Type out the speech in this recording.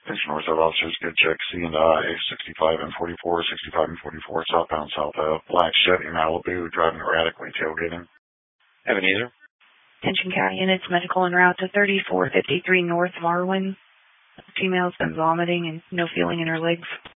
Attention North Side officers, good check. C and I, 65 and 44, 65 and 44, southbound, south of Black Chevy Malibu, driving erratically, tailgating. Ebenezer. Attention County units, medical en route to 3453 North Marwin. Female's been vomiting and no feeling in her legs.